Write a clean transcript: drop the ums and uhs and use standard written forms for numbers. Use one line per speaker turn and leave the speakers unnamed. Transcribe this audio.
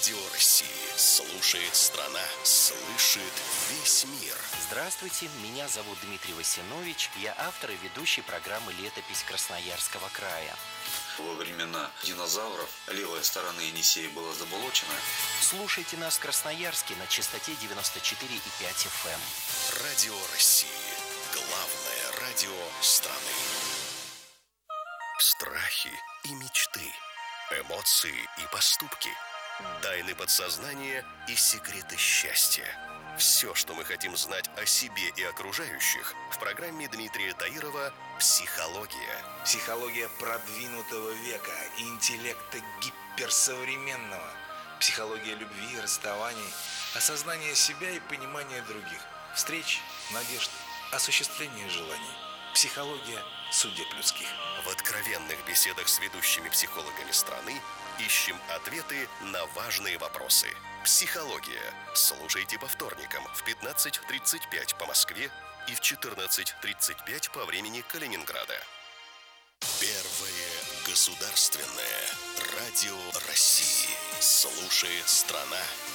Радио России. Слушает страна, слышит весь мир.
Здравствуйте, меня зовут Дмитрий Васинович. Я автор и ведущий программы «Летопись Красноярского края».
Во времена динозавров левая сторона Енисея была заболочена.
Слушайте нас в Красноярске на частоте 94,5 FM.
Радио России. Главное радио страны. Страхи и мечты. Эмоции и поступки. Тайны подсознания и секреты счастья. Все, что мы хотим знать о себе и окружающих, в программе Дмитрия Таирова «Психология».
Психология продвинутого века и интеллекта гиперсовременного. Психология любви, расставаний, осознания себя и понимания других. Встреч, надежд, осуществления желаний. Психология судеб людских.
В откровенных беседах с ведущими психологами страны ищем ответы на важные вопросы. «Психология». Слушайте по вторникам в 15:35 по Москве и в 14:35 по времени Калининграда. Первое государственное радио России. Слушает страна.